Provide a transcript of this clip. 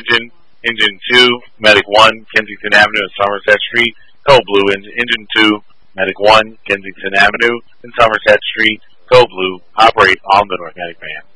engine. Engine 2, Medic 1, Kensington Avenue and Somerset Street. Code Blue. Engine 2, Medic 1, Kensington Avenue and Somerset Street. Code Blue. Operate all North Medic vans.